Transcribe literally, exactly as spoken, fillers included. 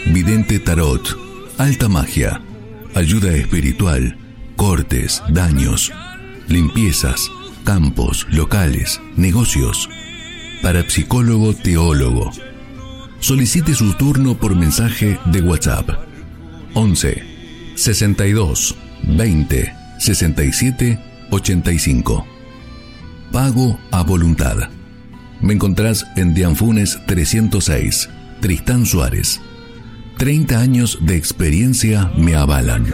vidente tarot, alta magia, ayuda espiritual, cortes, daños, limpiezas, campos, locales, negocios. Parapsicólogo teólogo. Solicite su turno por mensaje de WhatsApp. once, sesenta y dos, veinte, sesenta y siete, ochenta y cinco. Pago a voluntad. Me encontrás en Dianfunes trescientos seis, Tristán Suárez. treinta años de experiencia me avalan.